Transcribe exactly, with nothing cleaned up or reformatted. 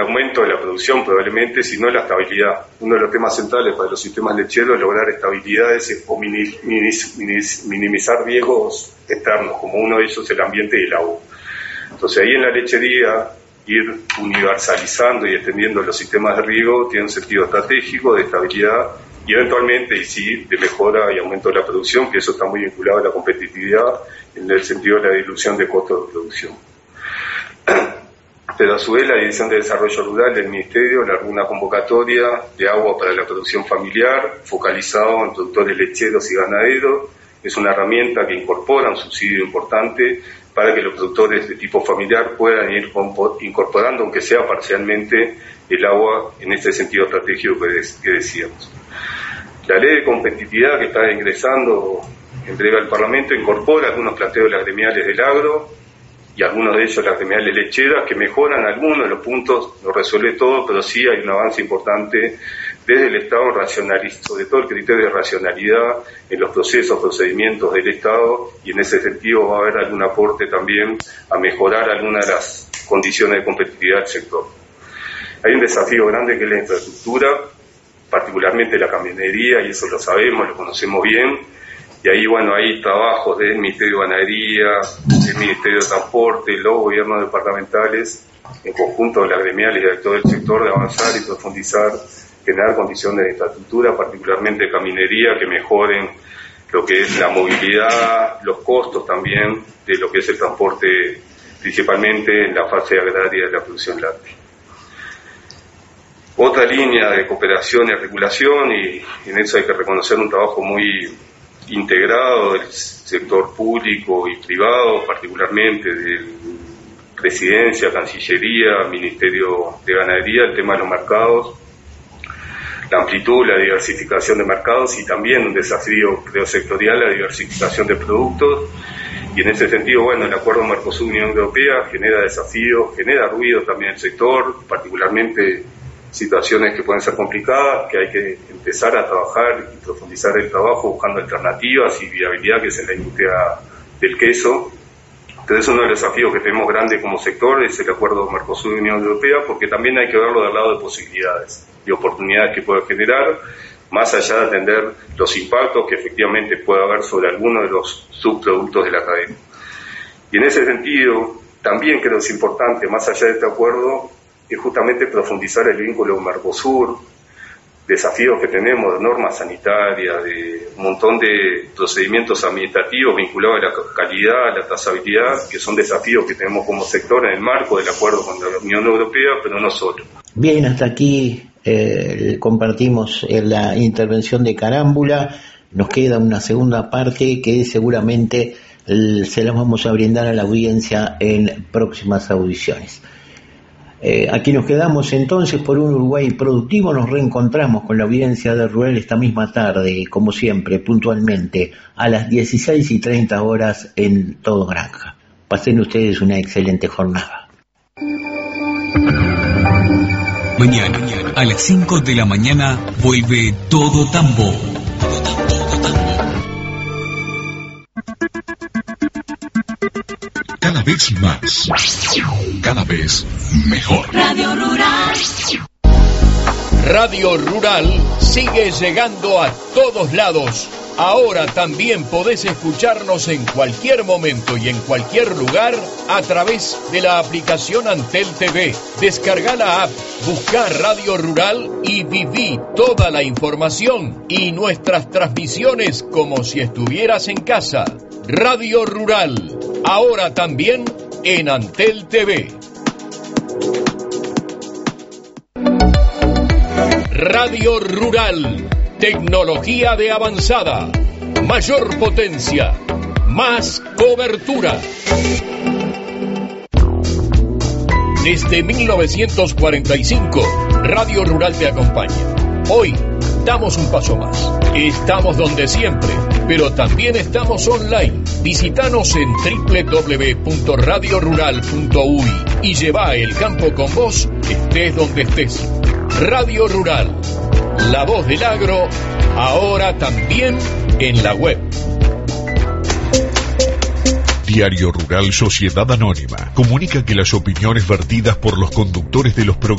aumento de la producción probablemente, sino la estabilidad. Uno de los temas centrales para los sistemas lecheros es lograr estabilidades o minimizar riesgos externos, como uno de ellos el ambiente y el agua. Entonces ahí en la lechería, ir universalizando y extendiendo los sistemas de riego tiene un sentido estratégico de estabilidad y eventualmente, y sí, de mejora y aumento de la producción, que eso está muy vinculado a la competitividad en el sentido de la dilución de costos de producción. Pero a su vez la Dirección de Desarrollo Rural del Ministerio largó una convocatoria de agua para la producción familiar, focalizado en productores lecheros y ganaderos. Es una herramienta que incorpora un subsidio importante para que los productores de tipo familiar puedan ir incorporando, aunque sea parcialmente, el agua en este sentido estratégico que, de, que decíamos. La ley de competitividad que está ingresando en breve al Parlamento incorpora algunos planteos de las gremiales del agro y algunos de ellos las gremiales lecheras que mejoran algunos de los puntos, no resuelve todo, pero sí hay un avance importante desde el Estado, racionaliz- sobre todo el criterio de racionalidad en los procesos, procedimientos del Estado, y en ese sentido va a haber algún aporte también a mejorar algunas de las condiciones de competitividad del sector. Hay un desafío grande que es la infraestructura, particularmente la camionería, y eso lo sabemos, lo conocemos bien, y ahí, bueno, hay trabajos del Ministerio de Ganadería, del Ministerio de Transporte, los gobiernos departamentales, en conjunto de las gremiales y de todo el sector, de avanzar y profundizar, generar condiciones de infraestructura, particularmente de caminería, que mejoren lo que es la movilidad, los costos también de lo que es el transporte, principalmente en la fase agraria de la producción láctea. Otra línea de cooperación y regulación, y en eso hay que reconocer un trabajo muy integrado del sector público y privado, particularmente de Presidencia, Cancillería, Ministerio de Ganadería, el tema de los mercados, la amplitud, la diversificación de mercados y también un desafío, creo, sectorial, la diversificación de productos. Y en ese sentido, bueno, el acuerdo Mercosur-Unión Europea genera desafíos, genera ruido también en el sector, particularmente situaciones que pueden ser complicadas, que hay que empezar a trabajar y profundizar el trabajo buscando alternativas y viabilidad, que es en la industria del queso. Entonces uno de los desafíos que tenemos grande como sector es el acuerdo Mercosur-Unión Europea, porque también hay que verlo del lado de posibilidades y oportunidades que puede generar, más allá de atender los impactos que efectivamente puede haber sobre algunos de los subproductos de la cadena. Y en ese sentido, también creo que es importante, más allá de este acuerdo, es justamente profundizar el vínculo Mercosur, desafíos que tenemos de normas sanitarias, de un montón de procedimientos administrativos vinculados a la calidad, a la trazabilidad, que son desafíos que tenemos como sector en el marco del acuerdo con la Unión Europea, pero no solo. Bien, hasta aquí eh, compartimos la intervención de Carámbula. Nos queda una segunda parte que seguramente eh, se la vamos a brindar a la audiencia en próximas audiciones. Eh, aquí nos quedamos entonces por un Uruguay productivo. Nos reencontramos con la audiencia de Rural esta misma tarde, como siempre, puntualmente, a las dieciséis y treinta horas en Todo Granja. Pasen ustedes una excelente jornada. Mañana, a las cinco de la mañana, vuelve Todo Tambo. Cada vez más, cada vez mejor. Radio Rural. Radio Rural sigue llegando a todos lados. Ahora también podés escucharnos en cualquier momento y en cualquier lugar a través de la aplicación Antel T V. Descarga la app, buscá Radio Rural y viví toda la información y nuestras transmisiones como si estuvieras en casa. Radio Rural, ahora también en Antel T V. Radio Rural, tecnología de avanzada, mayor potencia, más cobertura. Desde mil novecientos cuarenta y cinco, Radio Rural te acompaña. Hoy damos un paso más. Estamos donde siempre, pero también estamos online. Visítanos en doble u doble u doble u punto radio rural punto u y y lleva el campo con vos, estés donde estés. Radio Rural, la voz del agro, ahora también en la web. Diario Rural Sociedad Anónima comunica que las opiniones vertidas por los conductores de los programas